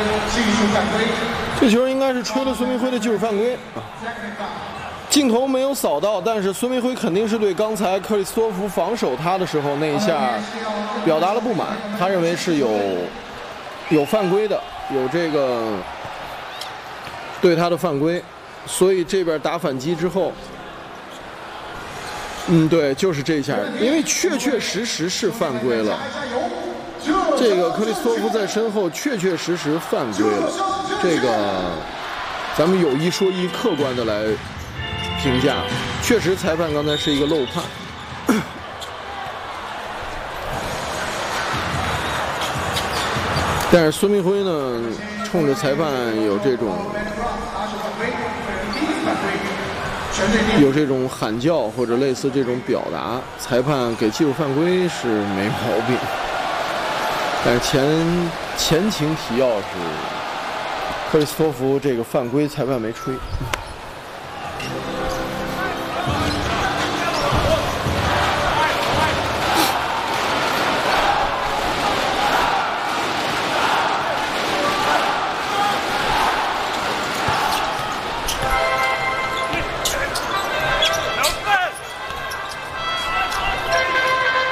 这球应该是吹了孙铭徽的技术犯规啊。镜头没有扫到，但是孙铭徽肯定是对刚才克里斯托弗防守他的时候那一下表达了不满，他认为是有犯规的，有这个对他的犯规，所以这边打反击之后，对，就是这一下，因为确确实实是犯规了。这个克里斯托弗在身后确确实实犯规了，这个咱们有一说一，客观的来评价，确实裁判刚才是一个漏判。但是孙铭徽呢，冲着裁判有这种喊叫或者类似这种表达，裁判给技术犯规是没毛病。但是前情提要是克里斯托弗这个犯规裁判没吹。